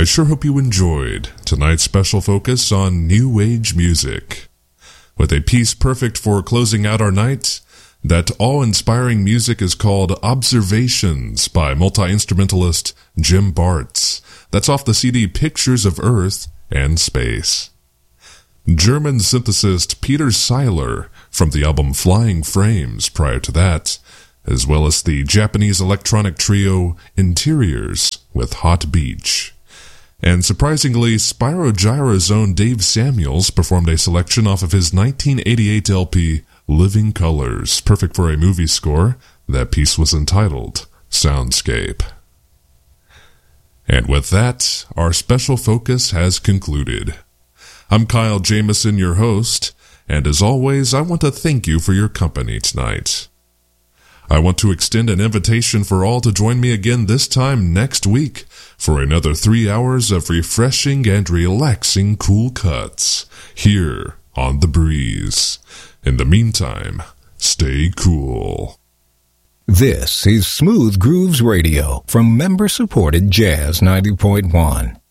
sure hope you enjoyed tonight's special focus on New Age music. With a piece perfect for closing out our night, that awe-inspiring music is called Observations by multi-instrumentalist Jim Bartz. That's off the CD Pictures of Earth and Space. German synthesist Peter Seiler from the album Flying Frames prior to that, as well as the Japanese electronic trio Interiors with Hot Beach. And surprisingly, Spirogyra's own Dave Samuels performed a selection off of his 1988 LP Living Colors, perfect for a movie score. That piece was entitled Soundscape. And with that, our special focus has concluded. I'm Kyle Jameson, your host, and as always, I want to thank you for your company tonight. I want to extend an invitation for all to join me again this time next week for another 3 hours of refreshing and relaxing cool cuts here on The Breeze. In the meantime, stay cool. This is Smooth Grooves Radio from member-supported Jazz 90.1.